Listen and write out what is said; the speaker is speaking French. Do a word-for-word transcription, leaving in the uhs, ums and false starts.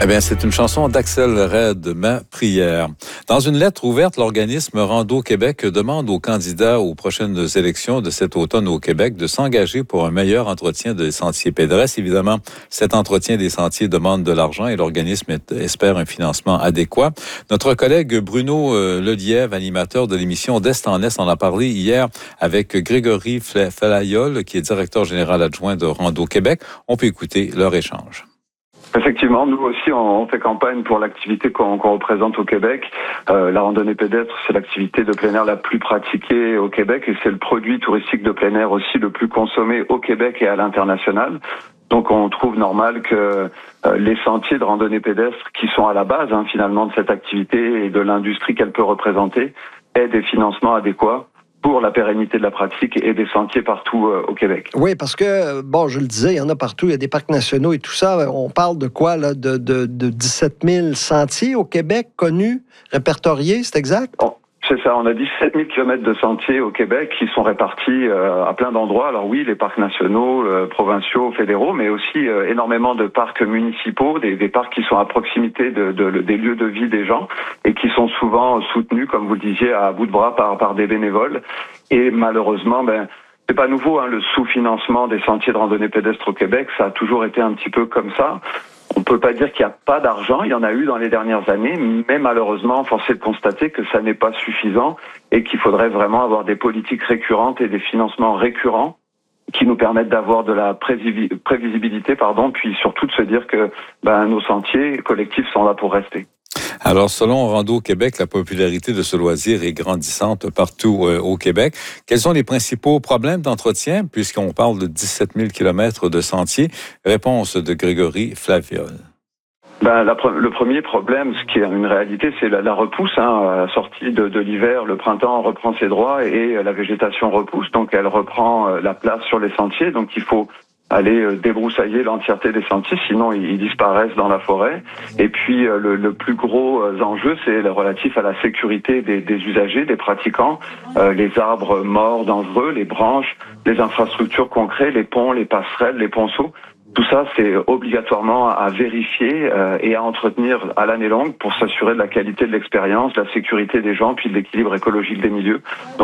Eh bien, c'est une chanson d'Axel Red, Ma prière. Dans une lettre ouverte, l'organisme Rando Québec demande aux candidats aux prochaines élections de cet automne au Québec de s'engager pour un meilleur entretien des sentiers pédestres. Évidemment, cet entretien des sentiers demande de l'argent et l'organisme espère un financement adéquat. Notre collègue Bruno Lelièvre, animateur de l'émission d'Est en Est, en a parlé hier avec Grégory Falayol, qui est directeur général adjoint de Rando Québec. On peut écouter leur échange. Effectivement, nous aussi, on fait campagne pour l'activité qu'on, qu'on représente au Québec. Euh, la randonnée pédestre, c'est l'activité de plein air la plus pratiquée au Québec et c'est le produit touristique de plein air aussi le plus consommé au Québec et à l'international. Donc, on trouve normal que euh, les sentiers de randonnée pédestre, qui sont à la base hein, finalement de cette activité et de l'industrie qu'elle peut représenter, aient des financements adéquats pour la pérennité de la pratique et des sentiers partout euh, au Québec. Oui, parce que, bon, je le disais, il y en a partout, il y a des parcs nationaux et tout ça. On parle de quoi, là, de, de, de dix-sept mille sentiers au Québec, connus, répertoriés, c'est exact? Bon, c'est ça, on a dix-sept mille kilomètres de sentiers au Québec qui sont répartis euh, à plein d'endroits. Alors oui, les parcs nationaux, euh, provinciaux, fédéraux, mais aussi euh, énormément de parcs municipaux, des, des parcs qui sont à proximité de, de, de, des lieux de vie des gens et qui sont souvent soutenus, comme vous le disiez, à bout de bras par, par des bénévoles. Et malheureusement, ben, c'est pas nouveau, hein, le sous-financement des sentiers de randonnée pédestre au Québec, ça a toujours été un petit peu comme ça. On peut pas dire qu'il n'y a pas d'argent, il y en a eu dans les dernières années, mais malheureusement, force est de constater que ça n'est pas suffisant et qu'il faudrait vraiment avoir des politiques récurrentes et des financements récurrents qui nous permettent d'avoir de la prévisibilité, pardon, puis surtout de se dire que ben, nos sentiers collectifs sont là pour rester. Alors, selon Rando Québec, la popularité de ce loisir est grandissante partout euh, au Québec. Quels sont les principaux problèmes d'entretien, puisqu'on parle de dix-sept mille kilomètres de sentiers? Réponse de Grégory Falayol. Ben, la, le premier problème, ce qui est une réalité, c'est la, la repousse. Hein, à la sortie de, de l'hiver, le printemps reprend ses droits et la végétation repousse, donc elle reprend la place sur les sentiers. Donc il faut aller débroussailler l'entièreté des sentiers, sinon ils disparaissent dans la forêt. Et puis le, le plus gros enjeu, c'est le relatif à la sécurité des, des usagers, des pratiquants, euh, les arbres morts, dangereux, les branches, les infrastructures qu'on crée, les ponts, les passerelles, les ponceaux. Tout ça, c'est obligatoirement à vérifier euh, et à entretenir à l'année longue pour s'assurer de la qualité de l'expérience, de la sécurité des gens, puis de l'équilibre écologique des milieux. Donc,